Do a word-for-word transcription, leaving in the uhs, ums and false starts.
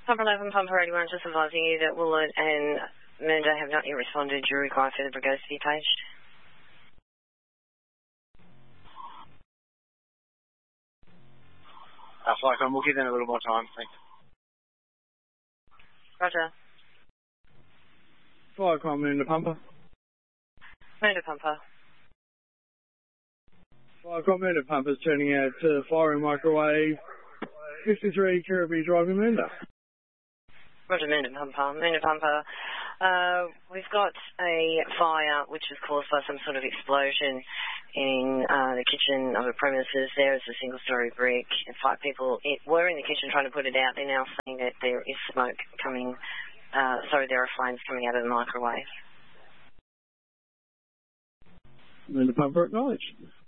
Pumper eleven, Pumper eighty-one, just advising you that Woolard and Mernda have not yet responded. You require further brigades to be paged. Uh, Flycom, we'll give them a little more time, thanks. Roger. Flycom, Mernda Pumper. Mernda Pumper. Flycom, Mernda Pumper's turning out to firing microwave fifty-three Kirribilli Drive in Mernda. Roger, Mernda Pumper. Mernda Pumper. Uh, we've got a fire which is caused by some sort of explosion in uh, the kitchen of the premises. There is a single-storey brick. And five people it, were in the kitchen trying to put it out. They're now saying that there is smoke coming, uh, sorry, there are flames coming out of the microwave. Mernda Pumper acknowledged.